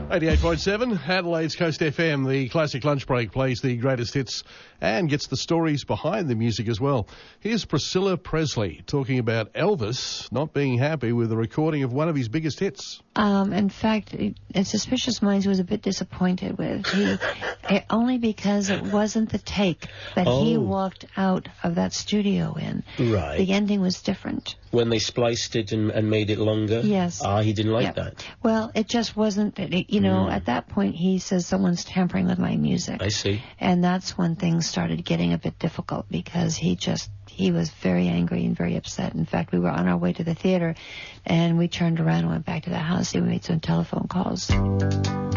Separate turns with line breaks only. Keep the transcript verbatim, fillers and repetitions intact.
eighty-eight point seven, Adelaide's Coast F M. The Classic Lunch Break plays the greatest hits and gets the stories behind the music as well. Here's Priscilla Presley talking about Elvis not being happy with the recording of one of his biggest hits.
Um, in fact, in Suspicious Minds, he was a bit disappointed with. He, it, only because it wasn't the take that
oh.
he walked out of that studio in.
Right.
The ending was different.
When they spliced it and, and made it longer?
Yes.
Ah, he didn't like
yep.
that.
Well, it just wasn't, it, you know,
mm.
at that point he says someone's tampering with my music.
I see.
And that's when things started getting a bit difficult because he just, he was very angry and very upset. In fact, we were on our way to the theater and we turned around and went back to the house and we made some telephone calls.